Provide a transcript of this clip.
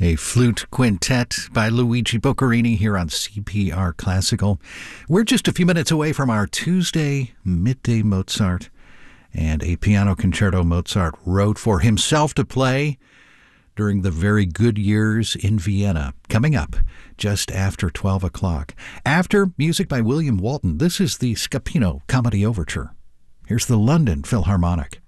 A flute quintet by Luigi Boccherini here on CPR Classical. We're just a few minutes away from our Tuesday Midday Mozart, and a piano concerto Mozart wrote for himself to play during the very good years in Vienna, coming up just after 12 o'clock. After, music by William Walton. This is the Scapino Comedy Overture. Here's the London Philharmonic.